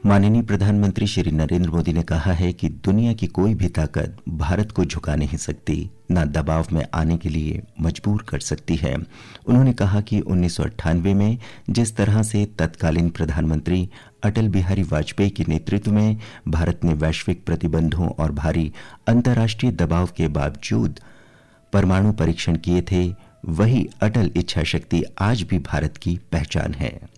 माननीय प्रधानमंत्री श्री नरेंद्र मोदी ने कहा है कि दुनिया की कोई भी ताकत भारत को झुका नहीं सकती, ना दबाव में आने के लिए मजबूर कर सकती है। उन्होंने कहा कि 1998 में जिस तरह से तत्कालीन प्रधानमंत्री अटल बिहारी वाजपेयी के नेतृत्व में भारत ने वैश्विक प्रतिबंधों और भारी अंतर्राष्ट्रीय दबाव के बावजूद परमाणु परीक्षण किए थे, वही अटल इच्छा शक्ति आज भी भारत की पहचान है।